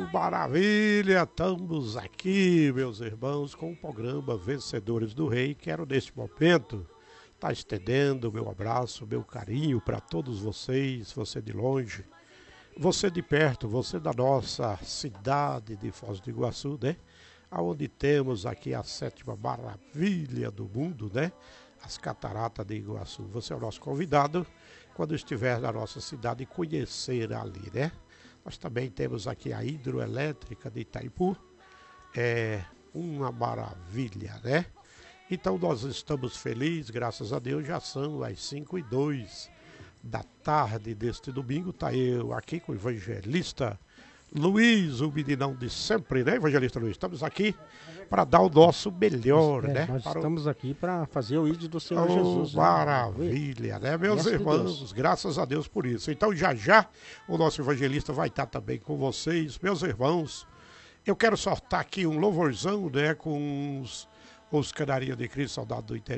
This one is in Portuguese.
maravilha! Estamos aqui, meus irmãos, com o programa Vencedores do Rei. Quero, neste momento, estar estendendo meu abraço, meu carinho para todos vocês, você de longe, você de perto, você da nossa cidade de Foz do Iguaçu, né? Onde temos aqui a sétima maravilha do mundo, né? As Cataratas de Iguaçu. Você é o nosso convidado quando estiver na nossa cidade e conhecer ali, né? Nós também temos aqui a hidroelétrica de Itaipu, é uma maravilha, né? Então nós estamos felizes, graças a Deus, já são as 5h02 da tarde deste domingo. Tá eu aqui com o evangelista Luiz, o meninão de sempre, né, evangelista Luiz? Estamos aqui para dar o nosso melhor, né? Nós estamos aqui para fazer o ídolo do Senhor Jesus. Maravilha, né, meus irmãos? Graças a Deus por isso. Então, já o nosso evangelista vai estar também com vocês, meus irmãos. Eu quero soltar aqui um louvorzão, né, com os Canarinhos de Cristo, Saudade do Interior.